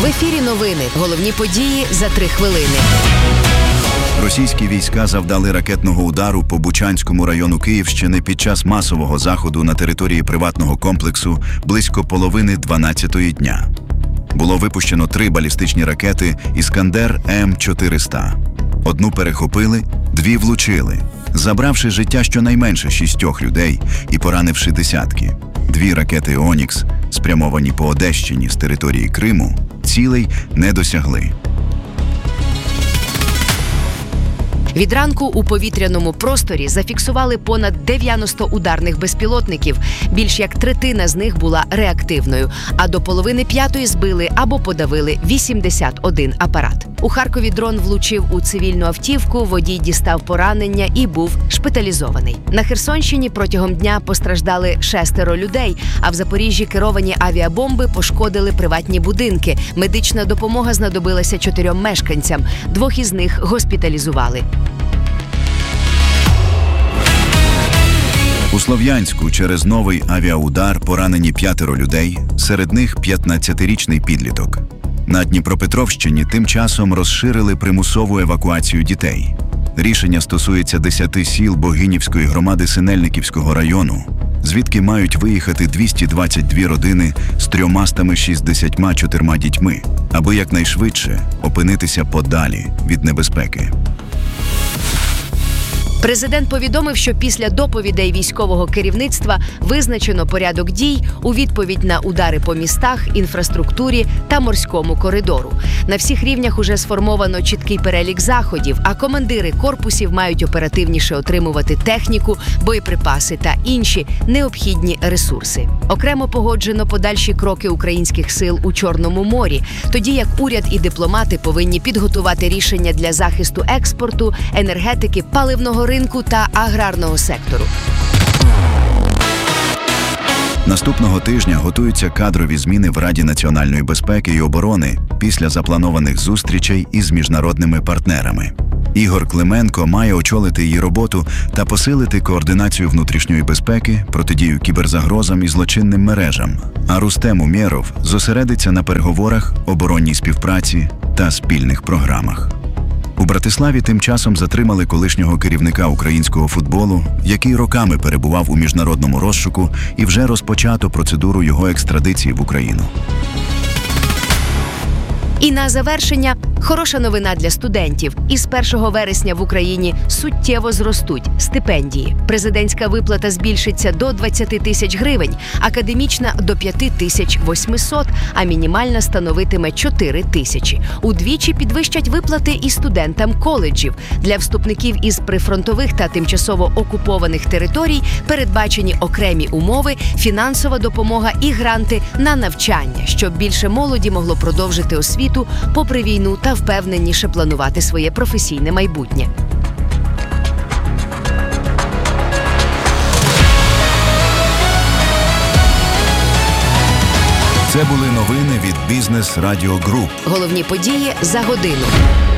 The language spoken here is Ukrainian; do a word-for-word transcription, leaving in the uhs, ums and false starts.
В ефірі новини. Головні події за три хвилини. Російські війська завдали ракетного удару по Бучанському району Київщини під час масового заходу на території приватного комплексу близько половини дванадцятої дня. Було випущено три балістичні ракети «Іскандер М чотириста». Одну перехопили, дві влучили, забравши життя щонайменше шістьох людей і поранивши десятки. Дві ракети «Онікс», спрямовані по Одещині з території Криму, цілей не досягли. Від ранку у повітряному просторі зафіксували понад дев'яносто ударних безпілотників. Більш як третина з них була реактивною, а до половини п'ятої збили або подавили вісімдесят один апарат. У Харкові дрон влучив у цивільну автівку, водій дістав поранення і був шпиталізований. На Херсонщині протягом дня постраждали шестеро людей, а в Запоріжжі керовані авіабомби пошкодили приватні будинки. Медична допомога знадобилася чотирьом мешканцям, двох із них госпіталізували. У Слов'янську через новий авіаудар поранені п'ятеро людей, серед них п'ятнадцятирічний підліток. На Дніпропетровщині тим часом розширили примусову евакуацію дітей. Рішення стосується десяти сіл Богинівської громади Синельниківського району, звідки мають виїхати двісті двадцять дві родини з трьомастами шістдесятьма чотирма дітьми, аби якнайшвидше опинитися подалі від небезпеки. Президент повідомив, що після доповідей військового керівництва визначено порядок дій у відповідь на удари по містах, інфраструктурі та морському коридору. На всіх рівнях уже сформовано чіткий перелік заходів, а командири корпусів мають оперативніше отримувати техніку, боєприпаси та інші необхідні ресурси. Окремо погоджено подальші кроки українських сил у Чорному морі, тоді як уряд і дипломати повинні підготувати рішення для захисту експорту, енергетики, паливного ринку, ринку та аграрного сектору. Наступного тижня готуються кадрові зміни в Раді національної безпеки і оборони після запланованих зустрічей із міжнародними партнерами. Ігор Клименко має очолити її роботу та посилити координацію внутрішньої безпеки, протидію кіберзагрозам і злочинним мережам. А Рустем Умєров зосередиться на переговорах, оборонній співпраці та спільних програмах. У Братиславі тим часом затримали колишнього керівника українського футболу, який роками перебував у міжнародному розшуку, і вже розпочато процедуру його екстрадиції в Україну. І на завершення хороша новина для студентів. Із першого вересня в Україні суттєво зростуть стипендії. Президентська виплата збільшиться до двадцяти тисяч гривень, академічна – до п'яти тисяч восьмисот, а мінімальна становитиме чотири тисячі. Удвічі підвищать виплати і студентам коледжів. Для вступників із прифронтових та тимчасово окупованих територій передбачені окремі умови, фінансова допомога і гранти на навчання, щоб більше молоді могло продовжити освіту попри війну та впевненіше планувати своє професійне майбутнє. Це були новини від Бізнес Радіо Груп. Головні події за годину.